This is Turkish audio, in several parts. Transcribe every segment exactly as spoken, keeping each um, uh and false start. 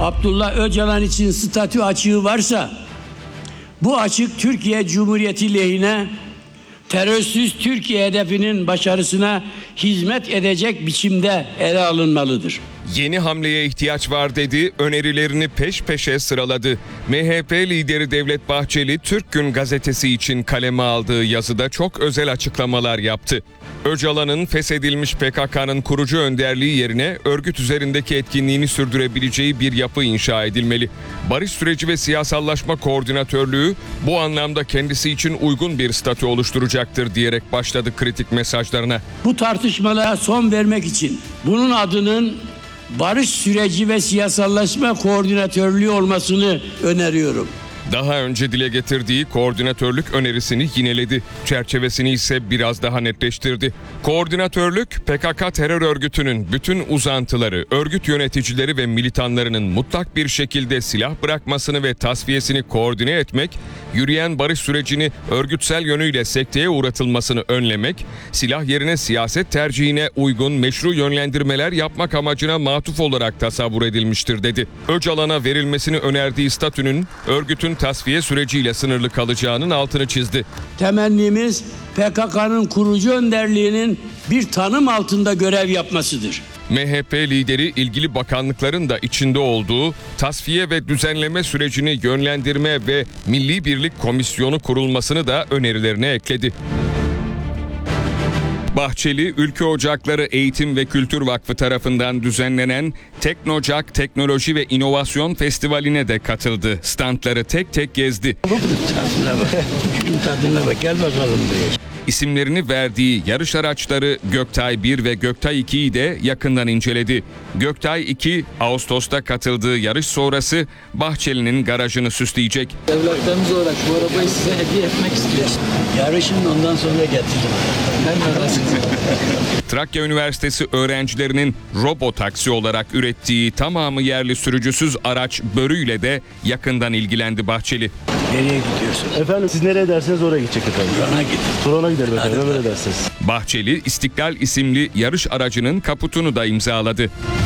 Abdullah Öcalan için statü açığı varsa bu açık Türkiye Cumhuriyeti lehine, terörsüz Türkiye hedefinin başarısına hizmet edecek biçimde ele alınmalıdır. Yeni hamleye ihtiyaç var dedi, önerilerini peş peşe sıraladı. M H P lideri Devlet Bahçeli, Türk Gün gazetesi için kaleme aldığı yazıda çok özel açıklamalar yaptı. Öcalan'ın feshedilmiş P K K'nın kurucu önderliği yerine örgüt üzerindeki etkinliğini sürdürebileceği bir yapı inşa edilmeli. Barış süreci ve siyasallaşma koordinatörlüğü bu anlamda kendisi için uygun bir statü oluşturacaktır diyerek başladı kritik mesajlarına. Bu tartışmalara son vermek için bunun adının barış süreci ve siyasallaşma koordinatörlüğü olmasını öneriyorum. Daha önce dile getirdiği koordinatörlük önerisini yineledi. Çerçevesini ise biraz daha netleştirdi. Koordinatörlük, P K K terör örgütünün bütün uzantıları, örgüt yöneticileri ve militanlarının mutlak bir şekilde silah bırakmasını ve tasfiyesini koordine etmek, yürüyen barış sürecini örgütsel yönüyle sekteye uğratılmasını önlemek, silah yerine siyaset tercihine uygun meşru yönlendirmeler yapmak amacına matuf olarak tasavvur edilmiştir dedi. Öcalan'a verilmesini önerdiği statünün örgütün tasfiye süreciyle sınırlı kalacağının altını çizdi. Temennimiz P K K'nın kurucu önderliğinin bir tanım altında görev yapmasıdır. M H P lideri ilgili bakanlıkların da içinde olduğu tasfiye ve düzenleme sürecini yönlendirme ve Milli Birlik Komisyonu kurulmasını da önerilerine ekledi. Bahçeli, Ülke Ocakları Eğitim ve Kültür Vakfı tarafından düzenlenen Teknocak Teknoloji ve İnovasyon Festivali'ne de katıldı. Standları tek tek gezdi. İsimlerini verdiği yarış araçları Göktay bir ve Göktay ikiyi de yakından inceledi. Göktay iki, Ağustos'ta katıldığı yarış sonrası Bahçeli'nin garajını süsleyecek. Evlatlarımız olarak bu arabayı size hediye etmek istiyoruz. Yarışın ondan sonra getirdim. Trakya Üniversitesi öğrencilerinin robotaksi olarak ürettiği tamamı yerli sürücüsüz araç Börü'yle de yakından ilgilendi Bahçeli. Nereye gidiyorsun? Efendim siz nereye derseniz oraya gidecek efendim. Turana git. Turana gidelim efendim, öyle dersiniz. Bahçeli, İstiklal isimli yarış aracının kaputunu da imzaladı.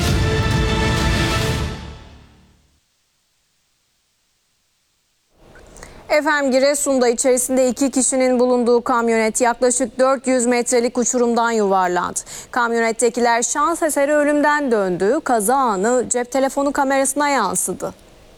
Efendim Giresun'da içerisinde iki kişinin bulunduğu kamyonet yaklaşık dört yüz metrelik uçurumdan yuvarlandı. Kamyonettekiler şans eseri ölümden döndü. Kaza anı cep telefonu kamerasına yansıdı.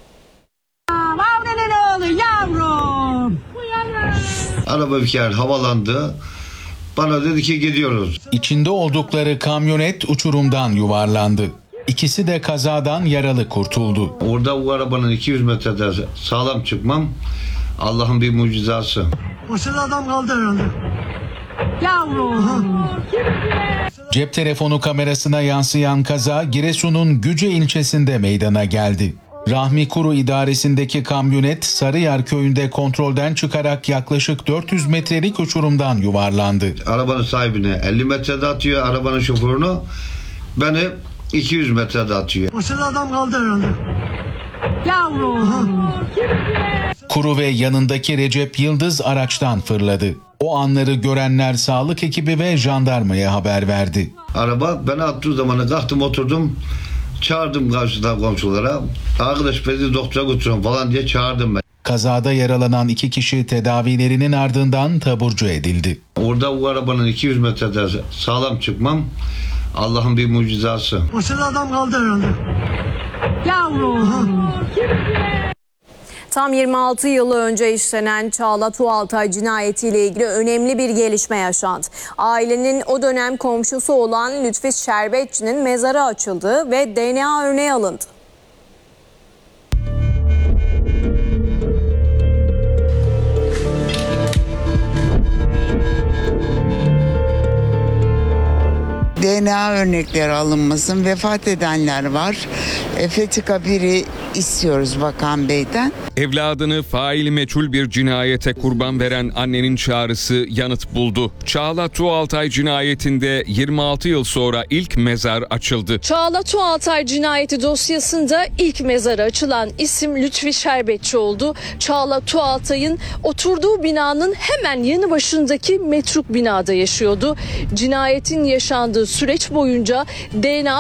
Yavrum. Araba bir kere havalandı. Bana dedi ki gidiyoruz. İçinde oldukları kamyonet uçurumdan yuvarlandı. İkisi de kazadan yaralı kurtuldu. Orada bu arabanın iki yüz metrede sağlam çıkmam Allah'ın bir mucizası. O sırada adam kaldı herhalde. Yavrum. Cep telefonu kamerasına yansıyan kaza Giresun'un Güce ilçesinde meydana geldi. Rahmi Kuru idaresindeki kamyonet Sarıyer köyünde kontrolden çıkarak yaklaşık dört yüz metrelik uçurumdan yuvarlandı. Arabanın sahibini elli metrede atıyor, arabanın şoförünü beni iki yüz metrede atıyor. O sırada adam kaldı herhalde. Yavrum. Kuru ve yanındaki Recep Yıldız araçtan fırladı. O anları görenler sağlık ekibi ve jandarmaya haber verdi. Araba beni attığı zamanı kalktım oturdum. Çağırdım karşıdan komşulara. Arkadaş beni doktora götürün falan diye çağırdım ben. Kazada yaralanan iki kişi tedavilerinin ardından taburcu edildi. Orada bu arabanın iki yüz metrede sağlam çıkmam Allah'ın bir mucizası. O sırada adam kaldı herhalde. Yavrum. Tam yirmi altı yıl önce işlenen Çağla Tuğaltay cinayetiyle ilgili önemli bir gelişme yaşandı. Ailenin o dönem komşusu olan Lütfi Şerbetçi'nin mezarı açıldı ve D N A örneği alındı. D N A örnekleri alınmasın. Vefat edenler var. E, Fethi Kabir'i istiyoruz Bakan Bey'den. Evladını faili meçhul bir cinayete kurban veren annenin çağrısı yanıt buldu. Çağla Tuğaltay cinayetinde yirmi altı yıl sonra ilk mezar açıldı. Çağla Tuğaltay cinayeti dosyasında ilk mezarı açılan isim Lütfi Şerbetçi oldu. Çağla Tuğaltay'ın oturduğu binanın hemen yanı başındaki metruk binada yaşıyordu. Cinayetin yaşandığı süreç boyunca D N A